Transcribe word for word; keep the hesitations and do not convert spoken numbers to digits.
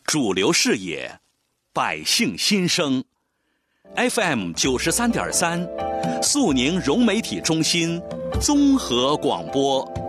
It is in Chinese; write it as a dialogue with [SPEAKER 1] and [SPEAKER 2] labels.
[SPEAKER 1] 主流视野，百姓心声 ，F M 九十三点三，肃宁融媒体中心综合广播。